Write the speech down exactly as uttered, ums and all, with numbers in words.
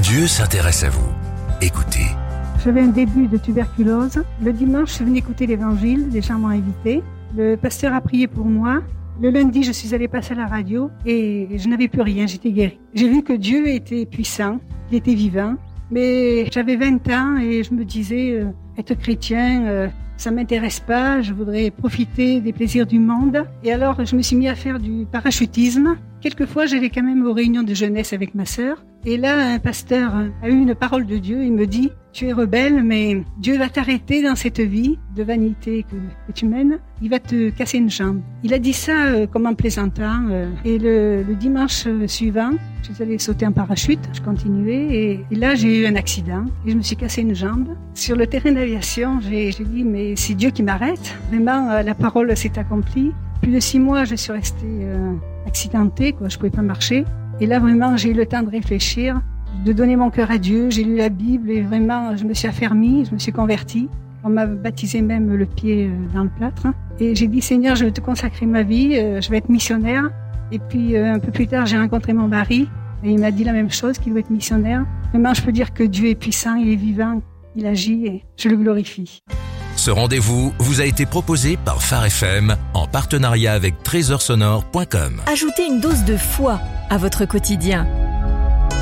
Dieu s'intéresse à vous. Écoutez. J'avais un début de tuberculose. Le dimanche, je venais écouter l'évangile, les gens m'ont invité. Le pasteur a prié pour moi. Le lundi, je suis allée passer à la radio et je n'avais plus rien, j'étais guérie. J'ai vu que Dieu était puissant, il était vivant. Mais j'avais vingt ans et je me disais, euh, être chrétien, euh, ça m'intéresse pas, je voudrais profiter des plaisirs du monde. Et alors, je me suis mis à faire du parachutisme. Quelquefois, j'allais quand même aux réunions de jeunesse avec ma sœur. Et là, un pasteur a eu une parole de Dieu. Il me dit, tu es rebelle, mais Dieu va t'arrêter dans cette vie de vanité que, que tu mènes. Il va te casser une jambe. Il a dit ça euh, comme en plaisantant. Euh, et le, le dimanche suivant, je suis allée sauter en parachute. Je continuais. Et, et là, j'ai eu un accident. Et je me suis cassé une jambe. Sur le terrain d'aviation, j'ai, j'ai dit, mais c'est Dieu qui m'arrête. Vraiment, euh, la parole s'est accomplie. Plus de six mois, je suis restée euh, accidentée, quoi. Je pouvais pas marcher. Et là, vraiment, j'ai eu le temps de réfléchir, de donner mon cœur à Dieu. J'ai lu la Bible et vraiment, je me suis affermie, je me suis convertie. On m'a baptisé même le pied dans le plâtre. Et j'ai dit, Seigneur, je vais te consacrer ma vie, je vais être missionnaire. Et puis, un peu plus tard, j'ai rencontré mon mari et il m'a dit la même chose, qu'il doit être missionnaire. Vraiment, je peux dire que Dieu est puissant, il est vivant, il agit et je le glorifie. Ce rendez-vous vous a été proposé par Phare F M en partenariat avec trésor sonore point com. Ajoutez une dose de foi à votre quotidien